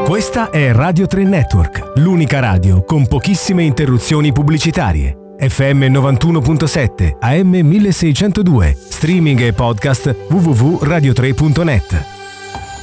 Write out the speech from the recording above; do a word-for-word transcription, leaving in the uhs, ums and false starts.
Questa è Radio tre Network, l'unica radio con pochissime interruzioni pubblicitarie. F M novantuno virgola sette, A M milleseicentodue, streaming e podcast w w w punto radio tre punto net.